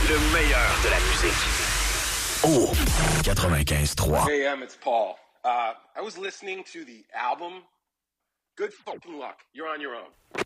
Le meilleur de la musique. Oh, 95.3. Hey, it's Paul. I was listening to the album. Good fucking luck. You're on your own.